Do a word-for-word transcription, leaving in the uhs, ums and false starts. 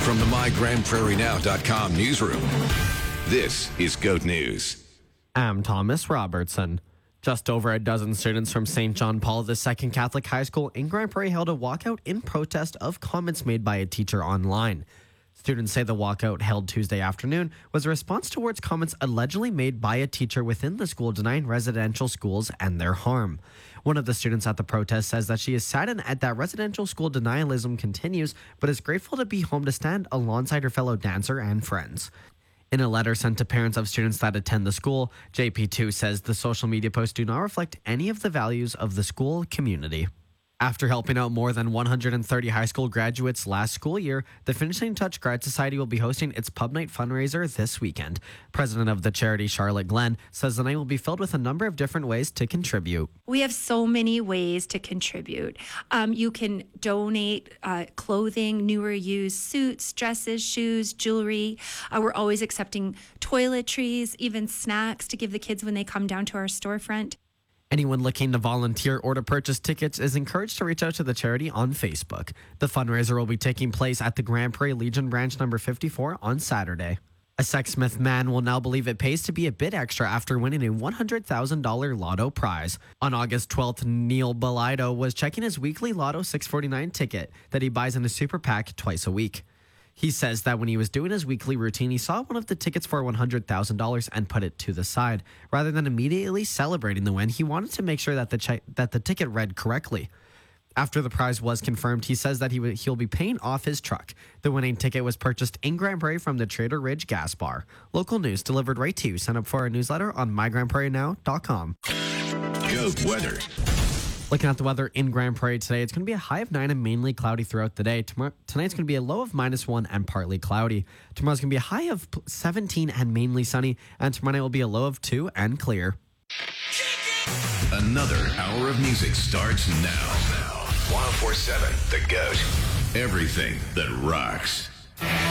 From the my grand prairie now dot com newsroom, this is GOAT News. I'm Thomas Robertson. Just over a dozen students from Saint John Paul the Second Catholic High School in Grand Prairie held a walkout in protest of comments made by a teacher online. Students say the walkout held Tuesday afternoon was a response towards comments allegedly made by a teacher within the school denying residential schools and their harm. One of the students at the protest says that she is saddened at that residential school denialism continues, but is grateful to be home to stand alongside her fellow dancer and friends. In a letter sent to parents of students that attend the school, J P two says the social media posts do not reflect any of the values of the school community. After helping out more than one hundred thirty high school graduates last school year, the Finishing Touch Grad Society will be hosting its Pub Night fundraiser this weekend. President of the charity, Charlotte Glenn, says the night will be filled with a number of different ways to contribute. We have so many ways to contribute. Um, you can donate uh, clothing, newer used suits, dresses, shoes, jewelry. Uh, we're always accepting toiletries, even snacks to give the kids when they come down to our storefront. Anyone looking to volunteer or to purchase tickets is encouraged to reach out to the charity on Facebook. The fundraiser will be taking place at the Grand Prairie Legion branch number fifty-four on Saturday. A Sexsmith man will now believe it pays to be a bit extra after winning a one hundred thousand dollars lotto prize. On August twelfth, Neil Belido was checking his weekly Lotto six forty-nine ticket that he buys in a super PAC twice a week. He says that when he was doing his weekly routine, he saw one of the tickets for one hundred thousand dollars and put it to the side. Rather than immediately celebrating the win, he wanted to make sure that the ch- that the ticket read correctly. After the prize was confirmed, he says that he w- he'll be paying off his truck. The winning ticket was purchased in Grand Prairie from the Trader Ridge Gas Bar. Local news delivered right to you. Sign up for our newsletter on my grand prairie now dot com. GOAT weather. Looking at the weather in Grand Prairie today, it's going to be a high of nine and mainly cloudy throughout the day. Tomorrow, tonight's going to be a low of minus one and partly cloudy. Tomorrow's going to be a high of seventeen and mainly sunny. And tomorrow night will be a low of two and clear. Another hour of music starts now. one oh four point seven The GOAT. Everything that rocks.